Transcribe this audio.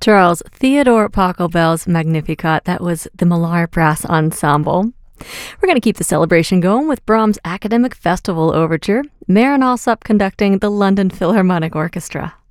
Charles Theodore Pachelbel's Magnificat. That was the Millar Brass Ensemble. We're going to keep the celebration going with Brahms' Academic Festival Overture, Marin Alsop conducting the London Philharmonic Orchestra.